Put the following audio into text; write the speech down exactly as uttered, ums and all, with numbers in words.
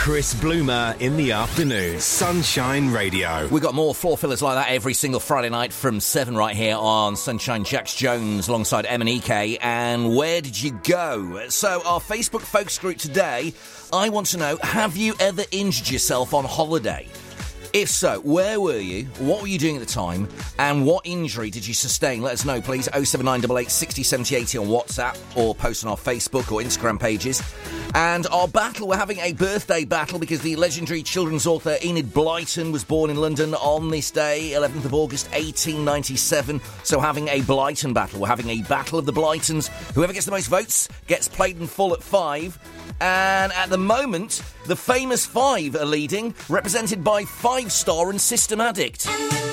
Chris Bloomer in the afternoon. Sunshine Radio. We've got more floor fillers like that every single Friday night from seven right here on Sunshine. Jax Jones alongside M and E K. And where did you go? So our Facebook folks group today, I want to know, have you ever injured yourself on holiday? If so, where were you? What were you doing at the time? And what injury did you sustain? Let us know, please. oh seven nine eight eight, six oh, seven oh, eighty on WhatsApp or post on our Facebook or Instagram pages. And our battle, we're having a birthday battle because the legendary children's author Enid Blyton was born in London on this day, eleventh of August, eighteen ninety-seven. So having a Blyton battle. We're having a battle of the Blytons. Whoever gets the most votes gets played in full at five. And at the moment, the famous five are leading, represented by Five Star and System Addict.